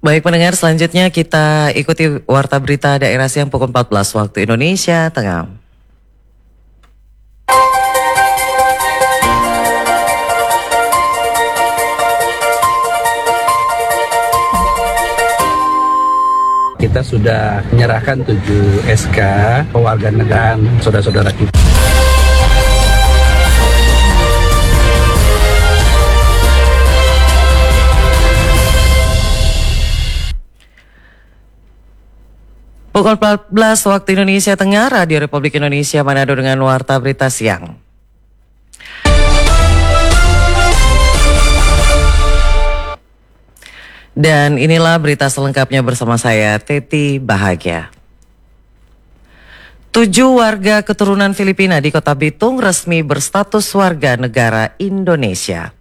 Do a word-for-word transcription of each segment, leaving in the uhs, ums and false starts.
Baik pendengar, selanjutnya kita ikuti Warta Berita Daerah Siang pukul empat belas waktu Indonesia Tengah. Kita sudah menyerahkan tujuh S K kewarganegaraan saudara-saudara kita. Pukul empat belas waktu Indonesia Tengah, Radio Republik Indonesia Manado dengan Warta Berita Siang. Dan inilah berita selengkapnya bersama saya, Teti Bahagia. Tujuh warga keturunan Filipina di Kota Bitung resmi berstatus warga negara Indonesia.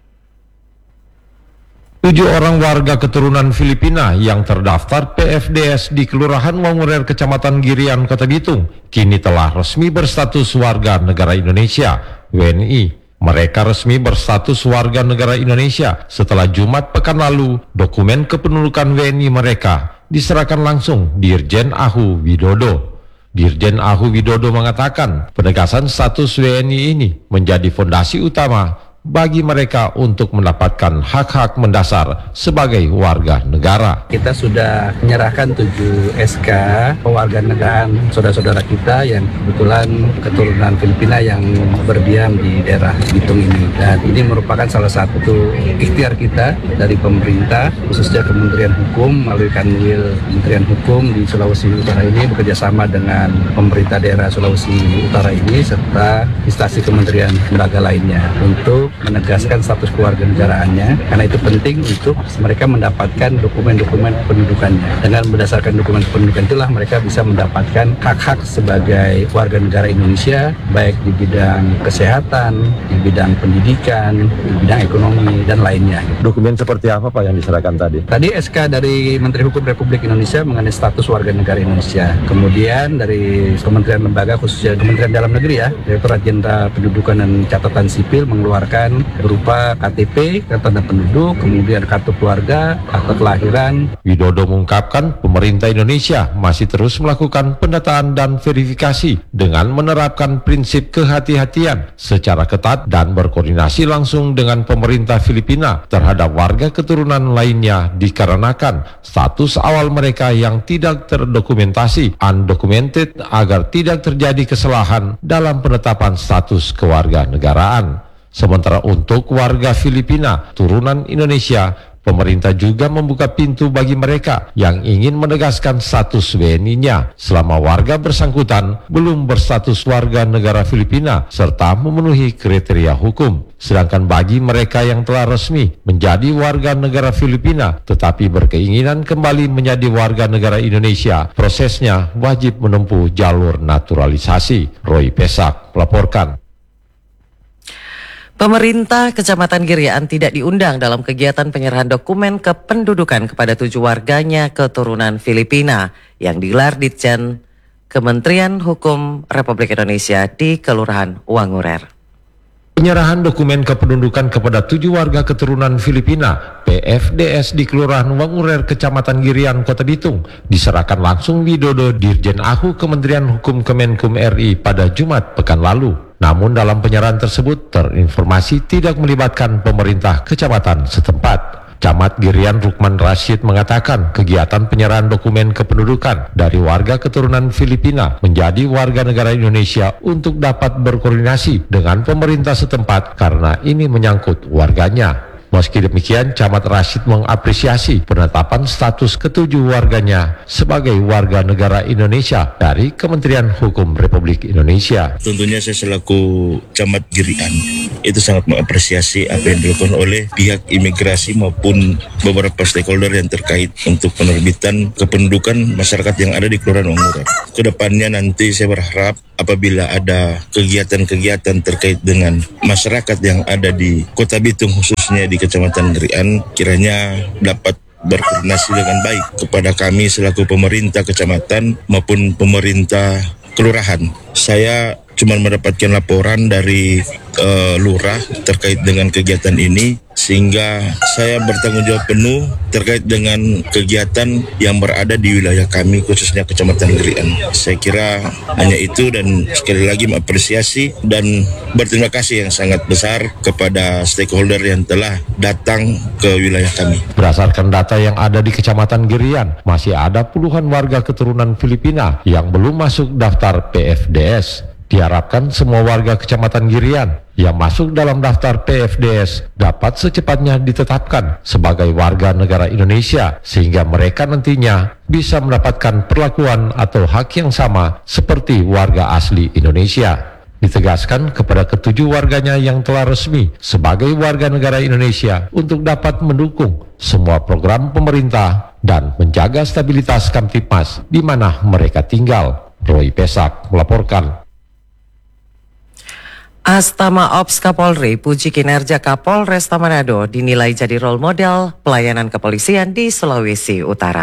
Tujuh orang warga keturunan Filipina yang terdaftar P F D S di Kelurahan Wangurer, Kecamatan Girian, Kota Bitung, kini telah resmi berstatus warga negara Indonesia, W N I. Mereka resmi berstatus warga negara Indonesia setelah Jumat pekan lalu dokumen kependudukan W N I mereka diserahkan langsung Dirjen Ahu Widodo. Dirjen Ahu Widodo mengatakan penegasan status W N I ini menjadi fondasi utama bagi mereka untuk mendapatkan hak-hak mendasar sebagai warga negara. Kita sudah menyerahkan tujuh S K kewarganegaraan saudara-saudara kita yang kebetulan keturunan Filipina yang berdiam di daerah Bitung ini. Dan ini merupakan salah satu ikhtiar kita dari pemerintah, khususnya Kementerian Hukum melalui Kanwil Kementerian Hukum di Sulawesi Utara ini bekerjasama dengan pemerintah daerah Sulawesi Utara ini serta instansi kementerian lembaga lainnya untuk menegaskan status kewarganegaraannya, karena itu penting untuk mereka mendapatkan dokumen-dokumen kependudukannya. Dengan berdasarkan dokumen kependudukan itulah mereka bisa mendapatkan hak-hak sebagai warga negara Indonesia, baik di bidang kesehatan, di bidang pendidikan, di bidang ekonomi, dan lainnya. Dokumen seperti apa Pak yang diserahkan tadi? Tadi S K dari Menteri Hukum Republik Indonesia mengenai status warga negara Indonesia. Kemudian dari Kementerian Lembaga, khususnya Kementerian Dalam Negeri ya, Direktorat Jenderal Pendudukan dan Catatan Sipil mengeluarkan berupa K T P, tanda penduduk, kemudian kartu keluarga, akta kelahiran. Widodo mengungkapkan pemerintah Indonesia masih terus melakukan pendataan dan verifikasi dengan menerapkan prinsip kehati-hatian secara ketat dan berkoordinasi langsung dengan pemerintah Filipina terhadap warga keturunan lainnya dikarenakan status awal mereka yang tidak terdokumentasi undocumented agar tidak terjadi kesalahan dalam penetapan status kewarganegaraan. Sementara untuk warga Filipina turunan Indonesia, pemerintah juga membuka pintu bagi mereka yang ingin menegaskan status W N I-nya selama warga bersangkutan belum berstatus warga negara Filipina serta memenuhi kriteria hukum. Sedangkan bagi mereka yang telah resmi menjadi warga negara Filipina tetapi berkeinginan kembali menjadi warga negara Indonesia, prosesnya wajib menempuh jalur naturalisasi. Roy Pesak melaporkan. Pemerintah Kecamatan Girian tidak diundang dalam kegiatan penyerahan dokumen kependudukan kepada tujuh warganya keturunan Filipina yang digelar Ditjen Kementerian Hukum Republik Indonesia di Kelurahan Wangurer. Penyerahan dokumen kependudukan kepada tujuh warga keturunan Filipina P F D S di Kelurahan Wangurer, Kecamatan Girian, Kota Bitung diserahkan langsung Widodo Dirjen Ahu Kementerian Hukum Kemenkum R I pada Jumat pekan lalu. Namun dalam penyerahan tersebut terinformasi tidak melibatkan pemerintah kecamatan setempat. Camat Girian Rukman Rashid mengatakan kegiatan penyerahan dokumen kependudukan dari warga keturunan Filipina menjadi warga negara Indonesia untuk dapat berkoordinasi dengan pemerintah setempat karena ini menyangkut warganya. Meski demikian, Camat Rashid mengapresiasi penetapan status ketujuh warganya sebagai warga negara Indonesia dari Kementerian Hukum Republik Indonesia. Tentunya saya selaku Camat Girian itu sangat mengapresiasi apa yang dilakukan oleh pihak imigrasi maupun beberapa stakeholder yang terkait untuk penerbitan kependudukan masyarakat yang ada di Kelurahan Wangurer. Kedepannya nanti saya berharap apabila ada kegiatan-kegiatan terkait dengan masyarakat yang ada di Kota Bitung khususnya di Kecamatan Girian kiranya dapat berkoordinasi dengan baik kepada kami selaku pemerintah kecamatan maupun pemerintah kelurahan. Saya cuma mendapatkan laporan dari uh, lurah terkait dengan kegiatan ini, sehingga saya bertanggung jawab penuh terkait dengan kegiatan yang berada di wilayah kami, khususnya Kecamatan Gerian. Saya kira hanya itu, dan sekali lagi mengapresiasi dan berterima kasih yang sangat besar kepada stakeholder yang telah datang ke wilayah kami. Berdasarkan data yang ada di Kecamatan Gerian, masih ada puluhan warga keturunan Filipina yang belum masuk daftar P F D S. Diharapkan semua warga Kecamatan Girian yang masuk dalam daftar P F D S dapat secepatnya ditetapkan sebagai warga negara Indonesia, sehingga mereka nantinya bisa mendapatkan perlakuan atau hak yang sama seperti warga asli Indonesia. Ditegaskan kepada ketujuh warganya yang telah resmi sebagai warga negara Indonesia untuk dapat mendukung semua program pemerintah dan menjaga stabilitas Kamtipmas di mana mereka tinggal. Roy Pesak melaporkan. Astama Ops Kapolri puji kinerja Kapolresta Manado dinilai jadi role model pelayanan kepolisian di Sulawesi Utara.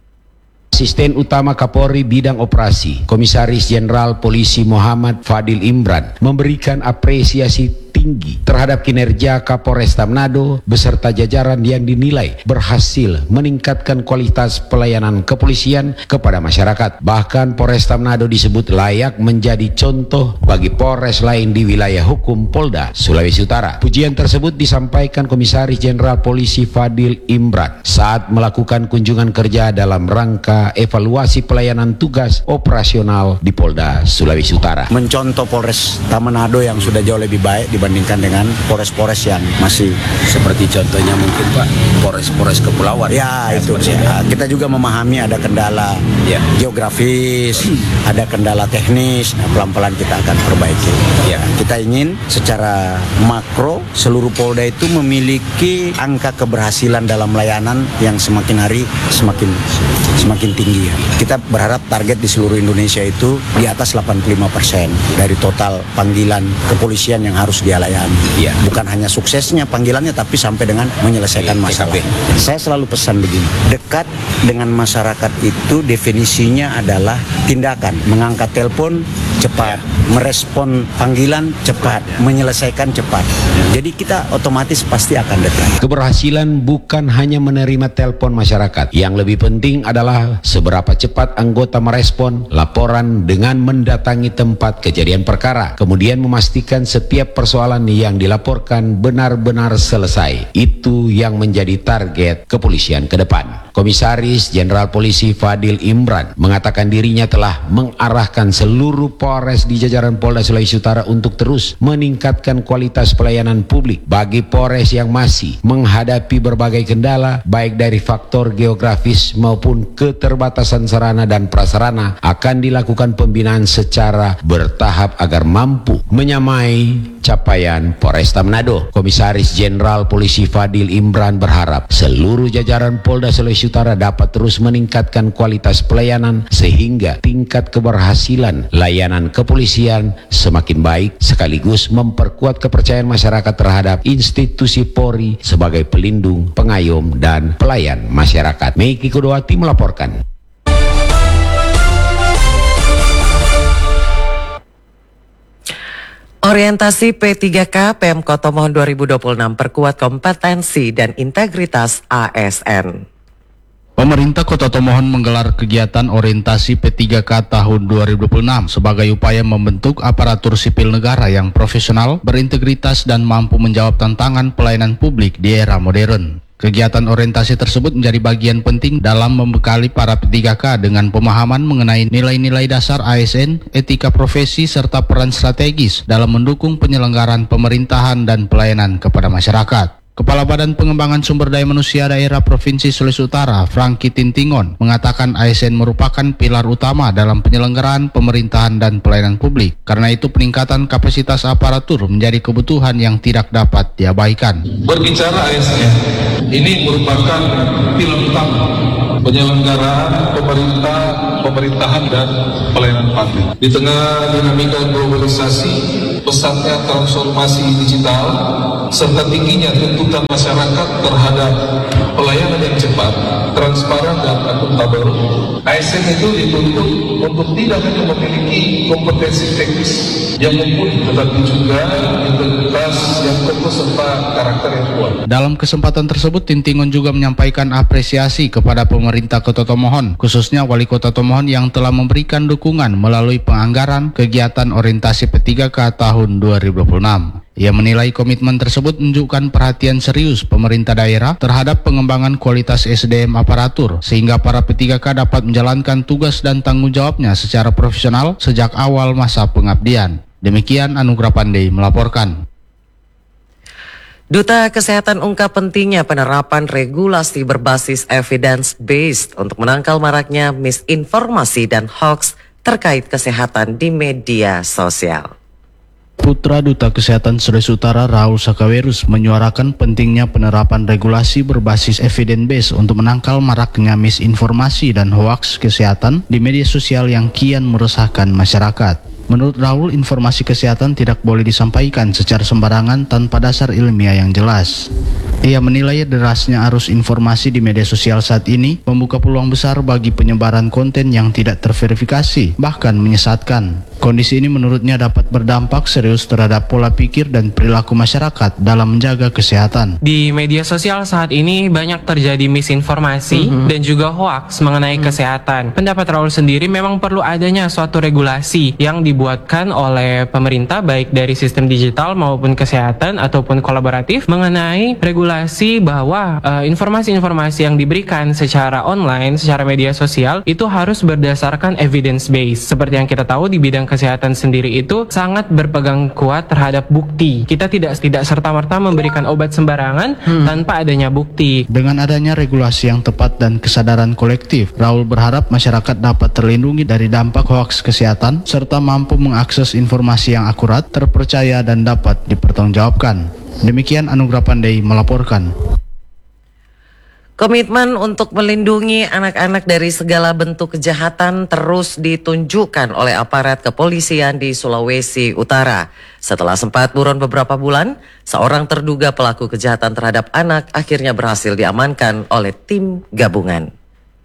Asisten Utama Kapolri Bidang Operasi, Komisaris Jenderal Polisi Muhammad Fadil Imran memberikan apresiasi tinggi terhadap kinerja Kapolresta Manado beserta jajaran yang dinilai berhasil meningkatkan kualitas pelayanan kepolisian kepada masyarakat. Bahkan Polresta Manado disebut layak menjadi contoh bagi Polres lain di wilayah hukum Polda Sulawesi Utara. Pujian tersebut disampaikan Komisaris Jenderal Polisi Fadil Imran saat melakukan kunjungan kerja dalam rangka evaluasi pelayanan tugas operasional di Polda Sulawesi Utara. Mencontoh Polresta Manado yang sudah jauh lebih baik dibandingkan dengan Polres-Polres yang masih Seperti contohnya mungkin Pak, Polres-Polres Kepulauan. ya itu ya. Kita juga memahami ada kendala Ya. geografis, ada kendala teknis. Nah, pelan-pelan kita akan perbaiki. Ya. Kita ingin secara makro seluruh Polda itu memiliki angka keberhasilan dalam layanan yang semakin hari semakin semakin tinggi. Kita berharap target di seluruh Indonesia itu di atas delapan puluh lima persen dari total panggilan kepolisian yang harus dia layani. Ya. Bukan hanya suksesnya panggilannya, tapi sampai dengan menyelesaikan T K masalah. P. Saya selalu pesan begini, dekat dengan masyarakat itu definisinya adalah tindakan, mengangkat telepon cepat, merespon panggilan cepat, menyelesaikan cepat. Jadi kita otomatis pasti akan dekat. Keberhasilan bukan hanya menerima telepon masyarakat. Yang lebih penting adalah seberapa cepat anggota merespon laporan dengan mendatangi tempat kejadian perkara, kemudian memastikan setiap persoalan yang dilaporkan benar-benar selesai. Itu yang menjadi target kepolisian ke depan. Komisaris Jenderal Polisi Fadil Imran mengatakan dirinya telah mengarahkan seluruh Polres di jajaran Polda Sulawesi Utara untuk terus meningkatkan kualitas pelayanan publik bagi Polres yang masih menghadapi berbagai kendala baik dari faktor geografis maupun keterbatasan sarana dan prasarana. Akan dilakukan pembinaan secara bertahap agar mampu menyamai capaian Polresta Manado. Komisaris Jenderal Polisi Fadil Imran berharap seluruh jajaran Polda Sulawesi Utara dapat terus meningkatkan kualitas pelayanan sehingga tingkat keberhasilan layanan kepolisian semakin baik, sekaligus memperkuat kepercayaan masyarakat terhadap institusi Polri sebagai pelindung, pengayom, dan pelayan masyarakat. Meiki Kodowati melaporkan. Orientasi P tiga K Pemkot Tomohon dua ribu dua puluh enam perkuat kompetensi dan integritas A S N. Pemerintah Kota Tomohon menggelar kegiatan orientasi P tiga K tahun dua ribu dua puluh enam sebagai upaya membentuk aparatur sipil negara yang profesional, berintegritas, dan mampu menjawab tantangan pelayanan publik di era modern. Kegiatan orientasi tersebut menjadi bagian penting dalam membekali para P tiga K dengan pemahaman mengenai nilai-nilai dasar A S N, etika profesi, serta peran strategis dalam mendukung penyelenggaraan pemerintahan dan pelayanan kepada masyarakat. Kepala Badan Pengembangan Sumber Daya Manusia Daerah Provinsi Sulawesi Utara, Franky Tintingon, mengatakan A S N merupakan pilar utama dalam penyelenggaraan pemerintahan dan pelayanan publik. Karena itu peningkatan kapasitas aparatur menjadi kebutuhan yang tidak dapat diabaikan. Berbicara A S N, ini merupakan pilar utama penyelenggaraan pemerintah, pemerintahan dan pelayanan publik. Di tengah dinamika globalisasi, pesatnya transformasi digital, serta tingginya tuntutan masyarakat terhadap pelayanan yang cepat, transparan, dan akuntabel, A S N itu dituntut untuk tidak hanya memiliki kompetensi teknis yang mumpuni, tetapi juga integritas yang kokoh serta karakter yang kuat. Dalam kesempatan tersebut, Tintingon juga menyampaikan apresiasi kepada pemerintah Kota Tomohon, khususnya Wali Kota Tomohon yang telah memberikan dukungan melalui penganggaran kegiatan orientasi P tiga K tahun dua ribu dua puluh enam. Ia menilai komitmen tersebut menunjukkan perhatian serius pemerintah daerah terhadap pengembangan kualitas S D M aparatur, sehingga para P tiga K dapat menjalankan tugas dan tanggung jawabnya secara profesional sejak awal masa pengabdian. Demikian Anugrah Pandey melaporkan. Duta Kesehatan ungkap pentingnya penerapan regulasi berbasis evidence-based untuk menangkal maraknya misinformasi dan hoax terkait kesehatan di media sosial. Putra Duta Kesehatan Sulawesi Utara Raul Sakawerus menyuarakan pentingnya penerapan regulasi berbasis evidence-based untuk menangkal maraknya misinformasi dan hoaks kesehatan di media sosial yang kian meresahkan masyarakat. Menurut Raul, informasi kesehatan tidak boleh disampaikan secara sembarangan tanpa dasar ilmiah yang jelas. Ia menilai derasnya arus informasi di media sosial saat ini membuka peluang besar bagi penyebaran konten yang tidak terverifikasi, bahkan menyesatkan. Kondisi ini menurutnya dapat berdampak serius terhadap pola pikir dan perilaku masyarakat dalam menjaga kesehatan. Di media sosial saat ini banyak terjadi misinformasi mm-hmm. dan juga hoaks mengenai mm-hmm. kesehatan. Pendapat Raul sendiri memang perlu adanya suatu regulasi yang dibuatkan oleh pemerintah baik dari sistem digital maupun kesehatan ataupun kolaboratif mengenai regulasi bahwa uh, informasi-informasi yang diberikan secara online, secara media sosial itu harus berdasarkan evidence based. Seperti yang kita tahu di bidang kesehatan sendiri itu sangat berpegang kuat terhadap bukti. Kita tidak tidak serta-merta memberikan obat sembarangan hmm. tanpa adanya bukti. Dengan adanya regulasi yang tepat dan kesadaran kolektif, Raul berharap masyarakat dapat terlindungi dari dampak hoaks kesehatan serta mampu mengakses informasi yang akurat, terpercaya dan dapat dipertanggungjawabkan. Demikian Anugrah Pandey melaporkan. Komitmen untuk melindungi anak-anak dari segala bentuk kejahatan terus ditunjukkan oleh aparat kepolisian di Sulawesi Utara. Setelah sempat buron beberapa bulan, seorang terduga pelaku kejahatan terhadap anak akhirnya berhasil diamankan oleh tim gabungan.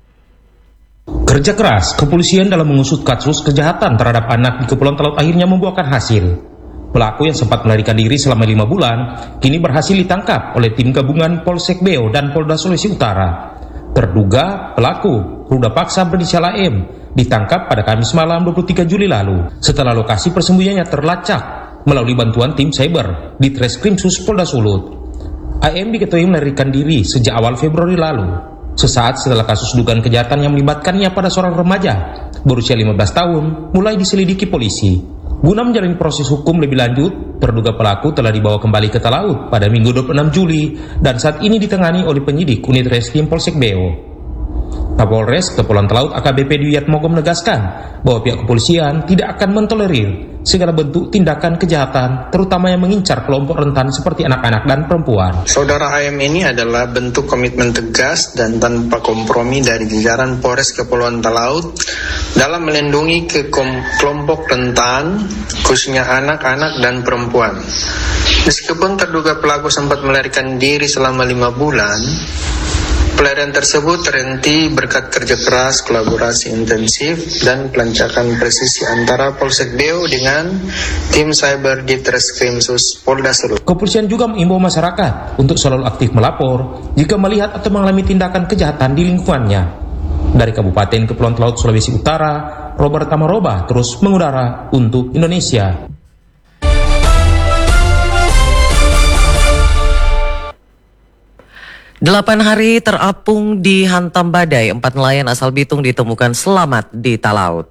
Kerja keras kepolisian dalam mengusut kasus kejahatan terhadap anak di Kepulauan Talaut akhirnya membuahkan hasil. Pelaku yang sempat melarikan diri selama lima bulan, kini berhasil ditangkap oleh tim gabungan Polsek Beo dan Polda Sulawesi Utara. Terduga pelaku, ruda paksa berinisial A M, ditangkap pada Kamis malam dua puluh tiga Juli lalu, setelah lokasi persembunyiannya terlacak melalui bantuan tim cyber di Treskrimsus Polda Sulut. A M diketahui melarikan diri sejak awal Februari lalu, sesaat setelah kasus dugaan kejahatan yang melibatkannya pada seorang remaja berusia lima belas tahun mulai diselidiki polisi. Guna menjalani proses hukum lebih lanjut, terduga pelaku telah dibawa kembali ke Talaut pada Minggu dua puluh enam Juli dan saat ini ditangani oleh penyidik unit Reskrim Polsek Beo. Kapolres Kepulauan Talaut A K B P Dwiatmoko menegaskan bahwa pihak kepolisian tidak akan mentolerir segala bentuk tindakan kejahatan, terutama yang mengincar kelompok rentan seperti anak-anak dan perempuan. Saudara A M ini adalah bentuk komitmen tegas dan tanpa kompromi dari jajaran Polres Kepulauan Talaut dalam melindungi ke kelompok rentan, khususnya anak-anak dan perempuan. Meskipun terduga pelaku sempat melarikan diri selama lima bulan, pelarian tersebut terhenti berkat kerja keras, kolaborasi intensif, dan pelancaran presisi antara Polsek Beo dengan tim cyber di Treskrimsus Polda Sulut. Kepolisian juga mengimbau masyarakat untuk selalu aktif melapor jika melihat atau mengalami tindakan kejahatan di lingkungannya. Dari Kabupaten Kepulauan Talaut Sulawesi Utara, Robert Tamaroba terus mengudara untuk Indonesia. Delapan hari terapung dihantam badai, empat nelayan asal Bitung ditemukan selamat di Talaut.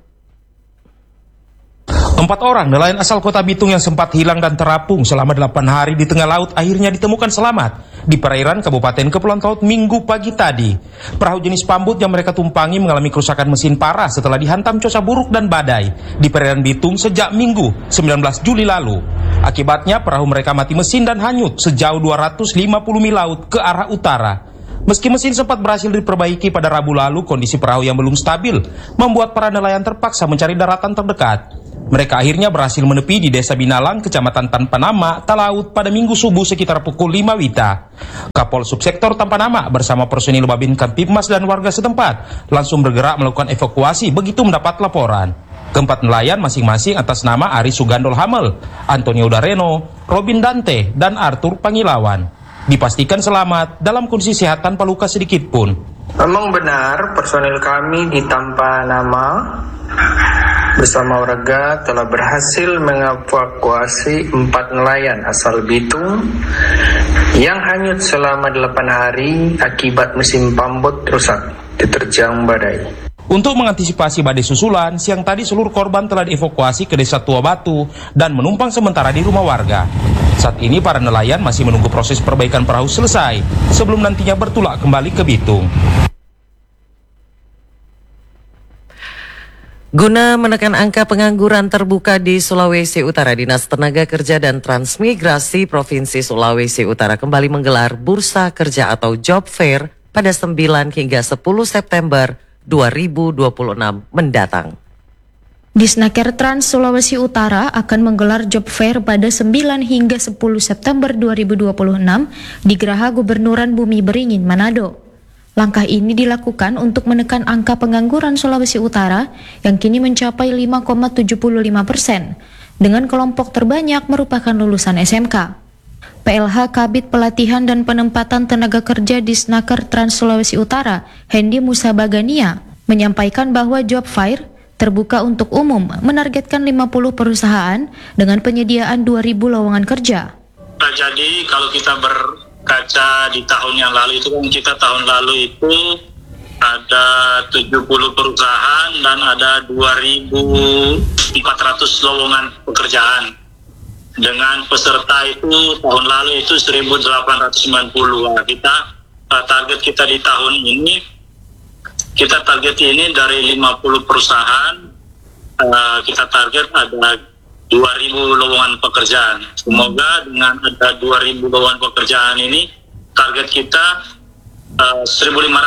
Empat orang nelayan asal kota Bitung yang sempat hilang dan terapung selama delapan hari di tengah laut akhirnya ditemukan selamat di perairan Kabupaten Kepulauan Talaut Minggu pagi tadi. Perahu jenis pambut yang mereka tumpangi mengalami kerusakan mesin parah setelah dihantam cuaca buruk dan badai di perairan Bitung sejak Minggu sembilan belas Juli lalu. Akibatnya perahu mereka mati mesin dan hanyut sejauh dua ratus lima puluh mil laut ke arah utara. Meski mesin sempat berhasil diperbaiki pada Rabu lalu, kondisi perahu yang belum stabil membuat para nelayan terpaksa mencari daratan terdekat. Mereka akhirnya berhasil menepi di Desa Binalang, Kecamatan Tanpa Nama, Talaut pada Minggu subuh sekitar pukul lima wita. Kapol Subsektor Tanpa Nama bersama personil Babin Kamtibmas dan warga setempat langsung bergerak melakukan evakuasi begitu mendapat laporan. Keempat nelayan masing-masing atas nama Ari Sugandol Hamel, Antonio Dareno, Robin Dante, dan Arthur Pangilawan dipastikan selamat dalam kondisi sehat tanpa luka sedikit pun. Memang benar personil kami di Tanpa Nama bersama warga telah berhasil mengevakuasi empat nelayan asal Bitung yang hanyut selama delapan hari akibat mesin pambot rusak diterjang badai. Untuk mengantisipasi badai susulan, siang tadi seluruh korban telah dievakuasi ke Desa Tua Batu dan menumpang sementara di rumah warga. Saat ini para nelayan masih menunggu proses perbaikan perahu selesai sebelum nantinya bertolak kembali ke Bitung. Guna menekan angka pengangguran terbuka di Sulawesi Utara, Dinas Tenaga Kerja dan Transmigrasi Provinsi Sulawesi Utara kembali menggelar Bursa Kerja atau Job Fair pada sembilan hingga sepuluh September dua ribu dua puluh enam mendatang. Disnaker Trans Sulawesi Utara akan menggelar Job Fair pada sembilan hingga sepuluh September dua ribu dua puluh enam di Geraha Gubernuran Bumi Beringin, Manado. Langkah ini dilakukan untuk menekan angka pengangguran Sulawesi Utara yang kini mencapai lima koma tujuh lima persen, dengan kelompok terbanyak merupakan lulusan S M K. P L H Kabid Pelatihan dan Penempatan Tenaga Kerja Disnaker Trans Sulawesi Utara, Hendy Musa Bagania, menyampaikan bahwa Job Fair terbuka untuk umum menargetkan lima puluh perusahaan dengan penyediaan dua ribu lowongan kerja. Jadi kalau kita berkaca di tahun yang lalu itu kan kita tahun lalu itu ada tujuh puluh perusahaan dan ada dua ribu empat ratus lowongan pekerjaan. Dengan peserta itu tahun lalu itu seribu delapan ratus sembilan puluh. Nah, kita target kita di tahun ini kita target ini dari lima puluh perusahaan, uh, kita target ada dua ribu lowongan pekerjaan. Semoga dengan ada dua ribu lowongan pekerjaan ini, target kita uh, seribu lima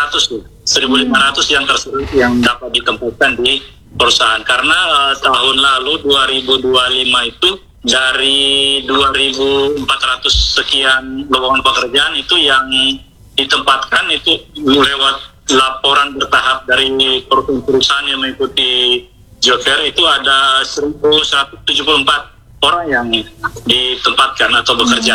ratus yang tersedia yang dapat ditempatkan di perusahaan. Karena uh, tahun lalu dua ribu dua puluh lima itu dari dua ribu empat ratus sekian lowongan pekerjaan itu yang ditempatkan itu lewat laporan bertahap dari perusahaan yang mengikuti Job Fair itu ada seribu seratus tujuh puluh empat orang yang ditempatkan atau bekerja.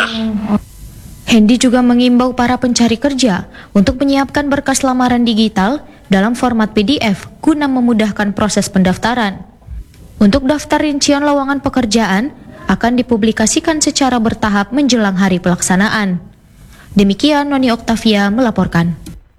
Hendy juga mengimbau para pencari kerja untuk menyiapkan berkas lamaran digital dalam format P D F guna memudahkan proses pendaftaran. Untuk daftar rincian lowongan pekerjaan akan dipublikasikan secara bertahap menjelang hari pelaksanaan. Demikian Noni Oktavia melaporkan.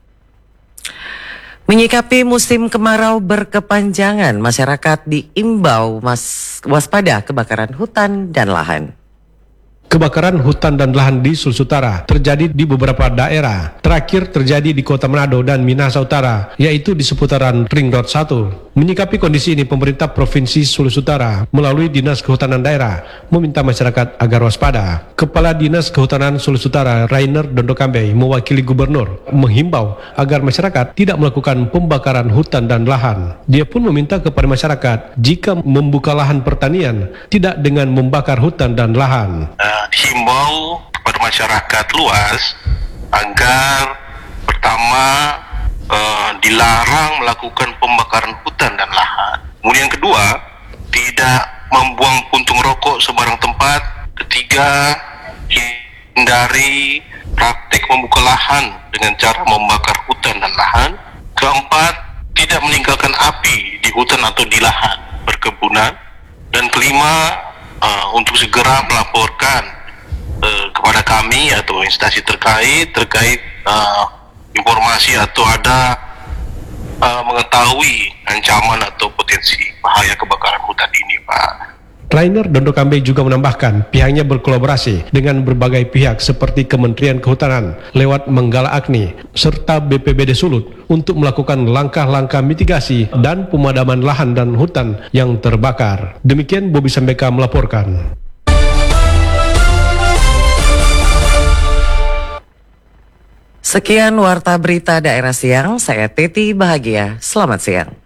Menyikapi musim kemarau berkepanjangan, masyarakat diimbau mas waspada kebakaran hutan dan lahan. Kebakaran hutan dan lahan di Sulawesi Utara terjadi di beberapa daerah. Terakhir terjadi di Kota Manado dan Minahasa Utara, yaitu di seputaran Ring Road satu. Menyikapi kondisi ini, pemerintah Provinsi Sulawesi Utara melalui Dinas Kehutanan Daerah meminta masyarakat agar waspada. Kepala Dinas Kehutanan Sulawesi Utara, Rainer Dondokambe, mewakili Gubernur, menghimbau agar masyarakat tidak melakukan pembakaran hutan dan lahan. Dia pun meminta kepada masyarakat, jika membuka lahan pertanian, tidak dengan membakar hutan dan lahan. Dihimbau kepada masyarakat luas agar pertama uh, dilarang melakukan pembakaran hutan dan lahan. Kemudian kedua, tidak membuang puntung rokok sembarang tempat. Ketiga, hindari praktik membuka lahan dengan cara membakar hutan dan lahan. Keempat, tidak meninggalkan api di hutan atau di lahan perkebunan. Dan kelima, uh, untuk segera melaporkan Uh, kepada kami atau instansi terkait terkait uh, informasi atau ada uh, mengetahui ancaman atau potensi bahaya kebakaran hutan ini, Pak. Rainer Dondokambe juga menambahkan pihaknya berkolaborasi dengan berbagai pihak seperti Kementerian Kehutanan lewat Menggala Agni serta B P B D Sulut untuk melakukan langkah-langkah mitigasi dan pemadaman lahan dan hutan yang terbakar. Demikian Bobi Sambeka melaporkan. Sekian Warta Berita Daerah Siang, saya Teti Bahagia, selamat siang.